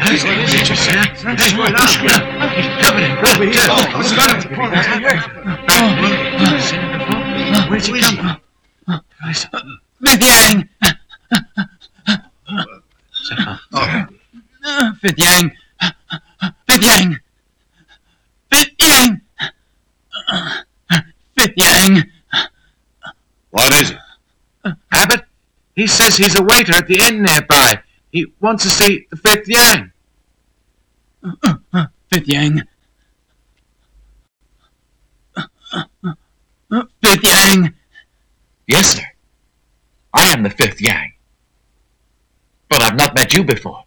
What's going on? He's coming. What's going on? Where's he come from? Fithyang! Fithyang! Fithyang! Fithyang! Fithyang! What is it? Abbott, he says he's a waiter at the inn nearby. He wants to see the Fifth Yang. Fithyang! Fithyang! Yes, sir. I am the Fifth Yang. But I've not met you before.